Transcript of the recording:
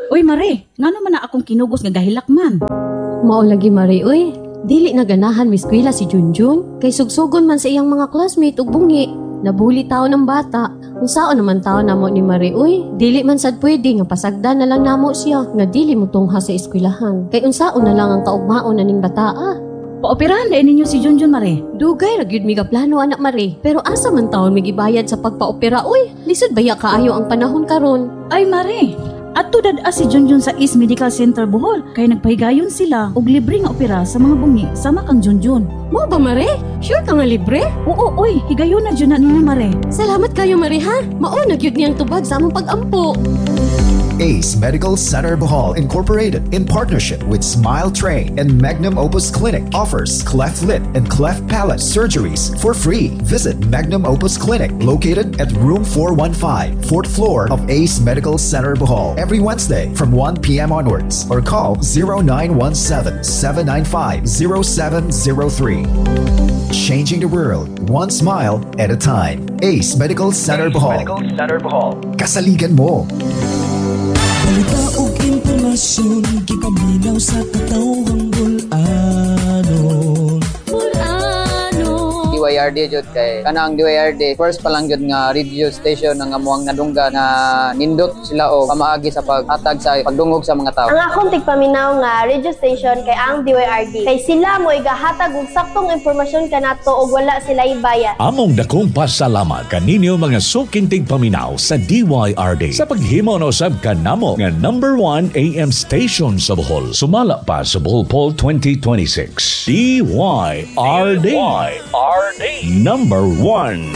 Uy, Mare, ngano man na akong kinugos nga gahilak man. Mao lagi Mare, uy. Dili na ganahan miskwela si Junjun. Kay sugsugon man sa iyang mga classmate ug bungi. Nabuli tao ng bata. Unsaon naman tao namo ni Mare, uy. Dili man sad pwede nga pasagda na lang namo siya nga dili mo tungha sa eskwelahan. Kay unsaon na lang ang kaugmaon na ning bataa. Paoperahan dahil ninyo si Junjun, Mare. Dugay ra gyud mi ka plano anak Mare. Pero asa man taon mi gibayad sa pagpaopera, uy. Lisod baya kaayo ang panahon karon. Ay, Mare, ato dad si Junjun sa East Medical Center Bohol kay nagpahigayon sila og libre nga opera sa mga bungi sama kang Junjun. Mo ba Mare? Sure ka nga libre? Oo, oy, higayon na dyan na ninyo, Mare. Salamat kayo Mare ha. Mao na gyud niyang tubag sa among pag-ampo. Ace Medical Center Bohol Incorporated, in partnership with Smile Train and Magnum Opus Clinic, offers cleft lip and cleft palate surgeries for free. Visit Magnum Opus Clinic, located at room 415, 4th floor of Ace Medical Center Bohol, every Wednesday from 1 p.m. onwards, or call 0917-795-0703. Changing the world, one smile at a time. Ace Medical Center Bohol. Kasaligan mo. Balita og impormasyon, gipaminaw sa katawang bulanon. DYRD jud kay kanang DYRD first pa lang jud nga radio station nga amuang nadungga na nindot sila og pamaagi sa paghatag sa pagdungog sa mga tao. Ang akong tigpaminaw nga radio station kay ang DYRD. Kay sila mo igahatag og saktong impormasyon kanato og wala sila ibayad. Among dakong pasalamat kaninyo mga suking tigpaminaw sa DYRD sa paghimo na usab kanamo nga number 1 AM station sa Bohol. Sumala pa sa Bohol Poll 2026. DYRD. Number 1.